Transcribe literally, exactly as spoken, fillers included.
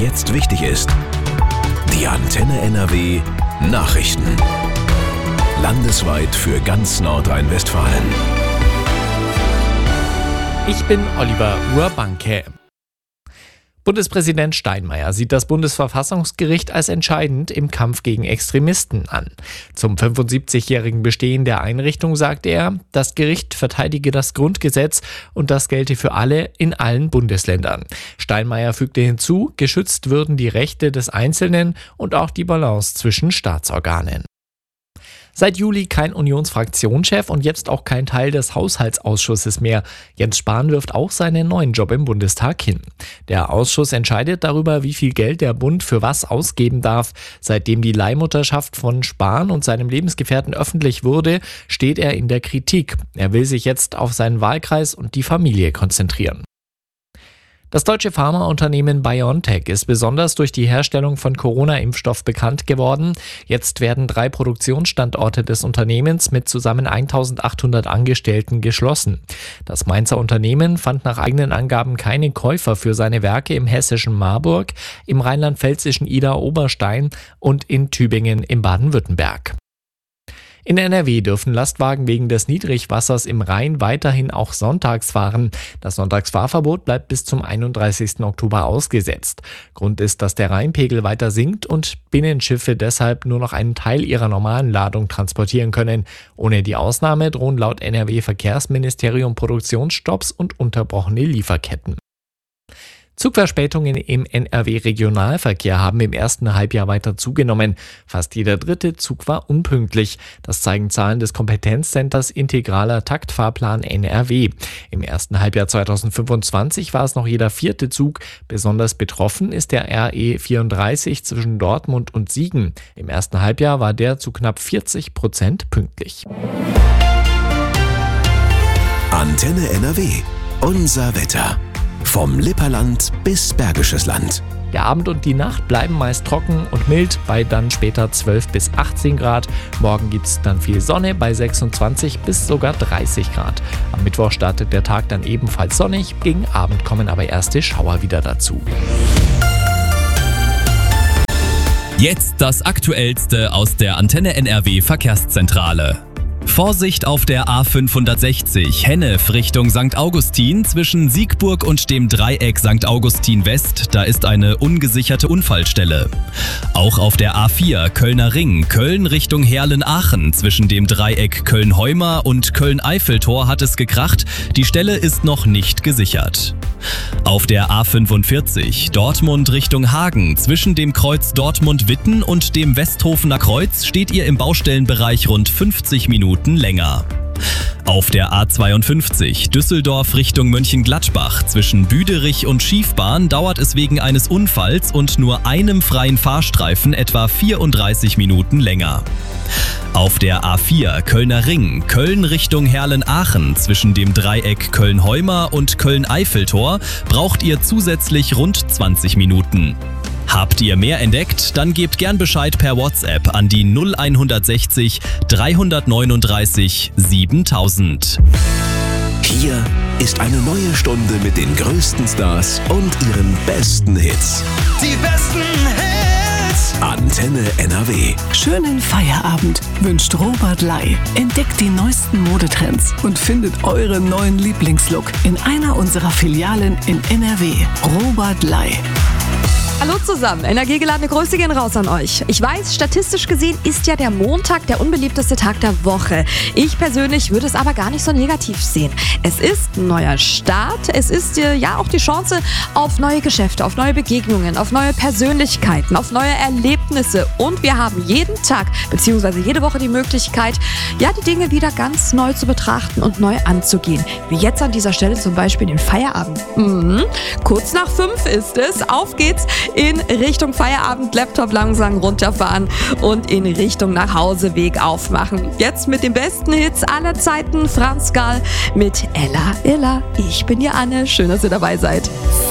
jetzt wichtig ist. Die Antenne N R W Nachrichten. Landesweit für ganz Nordrhein-Westfalen. Ich bin Oliver Urbanke. Bundespräsident Steinmeier sieht das Bundesverfassungsgericht als entscheidend im Kampf gegen Extremisten an. Zum fünfundsiebzigjährigen Bestehen der Einrichtung sagte er, das Gericht verteidige das Grundgesetz und das gelte für alle in allen Bundesländern. Steinmeier fügte hinzu, geschützt würden die Rechte des Einzelnen und auch die Balance zwischen Staatsorganen. Seit Juli kein Unionsfraktionschef und jetzt auch kein Teil des Haushaltsausschusses mehr. Jens Spahn wirft auch seinen neuen Job im Bundestag hin. Der Ausschuss entscheidet darüber, wie viel Geld der Bund für was ausgeben darf. Seitdem die Leihmutterschaft von Spahn und seinem Lebensgefährten öffentlich wurde, steht er in der Kritik. Er will sich jetzt auf seinen Wahlkreis und die Familie konzentrieren. Das deutsche Pharmaunternehmen BioNTech ist besonders durch die Herstellung von Corona-Impfstoff bekannt geworden. Jetzt werden drei Produktionsstandorte des Unternehmens mit zusammen eintausendachthundert Angestellten geschlossen. Das Mainzer Unternehmen fand nach eigenen Angaben keine Käufer für seine Werke im hessischen Marburg, im rheinland-pfälzischen Idar-Oberstein und in Tübingen im Baden-Württemberg. In N R W dürfen Lastwagen wegen des Niedrigwassers im Rhein weiterhin auch sonntags fahren. Das Sonntagsfahrverbot bleibt bis zum einunddreißigsten Oktober ausgesetzt. Grund ist, dass der Rheinpegel weiter sinkt und Binnenschiffe deshalb nur noch einen Teil ihrer normalen Ladung transportieren können. Ohne die Ausnahme drohen laut N R W-Verkehrsministerium Produktionsstopps und unterbrochene Lieferketten. Zugverspätungen im N R W-Regionalverkehr haben im ersten Halbjahr weiter zugenommen. Fast jeder dritte Zug war unpünktlich. Das zeigen Zahlen des Kompetenzcenters Integraler Taktfahrplan N R W. Im ersten Halbjahr zweitausendfünfundzwanzig war es noch jeder vierte Zug. Besonders betroffen ist der R E vierunddreißig zwischen Dortmund und Siegen. Im ersten Halbjahr war der zu knapp vierzig Prozent pünktlich. Antenne N R W. Unser Wetter. Vom Lipperland bis Bergisches Land. Der Abend und die Nacht bleiben meist trocken und mild bei dann später zwölf bis achtzehn Grad. Morgen gibt es dann viel Sonne bei sechsundzwanzig bis sogar dreißig Grad. Am Mittwoch startet der Tag dann ebenfalls sonnig. Gegen Abend kommen aber erste Schauer wieder dazu. Jetzt das Aktuellste aus der Antenne N R W Verkehrszentrale. Vorsicht auf der A fünfhundertsechzig Hennef Richtung Sankt Augustin zwischen Siegburg und dem Dreieck Sankt Augustin West, da ist eine ungesicherte Unfallstelle. Auch auf der A vier Kölner Ring, Köln Richtung Herlen-Aachen zwischen dem Dreieck Köln-Heuma und Köln-Eiffeltor hat es gekracht, die Stelle ist noch nicht gesichert. Auf der A fünfundvierzig Dortmund Richtung Hagen zwischen dem Kreuz Dortmund-Witten und dem Westhofener Kreuz steht ihr im Baustellenbereich rund fünfzig Minuten länger. Auf der A zweiundfünfzig Düsseldorf Richtung Mönchengladbach zwischen Büderich und Schiefbahn dauert es wegen eines Unfalls und nur einem freien Fahrstreifen etwa vierunddreißig Minuten länger. Auf der A vier Kölner Ring, Köln Richtung Herlen-Aachen zwischen dem Dreieck Köln-Heuma und Köln-Eiffeltor braucht ihr zusätzlich rund zwanzig Minuten. Habt ihr mehr entdeckt? Dann gebt gern Bescheid per WhatsApp an die null hundertsechzig dreihundertneununddreißig siebentausend. Hier ist eine neue Stunde mit den größten Stars und ihren besten Hits. Die besten Hits! Antenne N R W. Schönen Feierabend wünscht Robert Lai. Entdeckt die neuesten Modetrends und findet euren neuen Lieblingslook in einer unserer Filialen in N R W. Robert Lai. Hallo zusammen, energiegeladene Grüße gehen raus an euch. Ich weiß, statistisch gesehen ist ja der Montag der unbeliebteste Tag der Woche. Ich persönlich würde es aber gar nicht so negativ sehen. Es ist ein neuer Start, es ist äh, ja auch die Chance auf neue Geschäfte, auf neue Begegnungen, auf neue Persönlichkeiten, auf neue Erlebnisse und wir haben jeden Tag bzw. jede Woche die Möglichkeit, ja die Dinge wieder ganz neu zu betrachten und neu anzugehen. Wie jetzt an dieser Stelle zum Beispiel den Feierabend. Mhm. Kurz nach fünf ist es, auf geht's in Richtung Feierabend, Laptop langsam runterfahren und in Richtung Nachhauseweg aufmachen. Jetzt mit den besten Hits aller Zeiten, Franz Gall mit Ella, Ella, ich bin die Anne. Schön, dass ihr dabei seid.